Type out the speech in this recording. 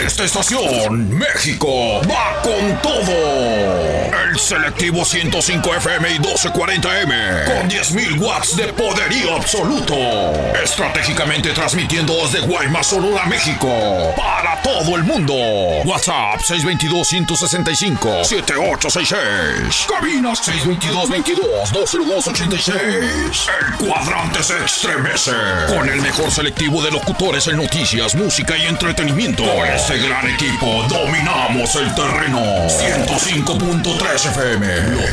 esta estación, México va con todo. El selectivo 105 FM y 1240M con 10.000 watts de poderío absoluto. Estratégicamente transmitiendo desde Guaymas, Sonora, México para todo el mundo. WhatsApp 622-165-7866. Cabinas 622-22-20286. El cuadrante se estremece con el mejor selectivo de locutores en noticias, música y entretenimiento. Con este gran equipo dominamos el terreno. 105.3 FM, lo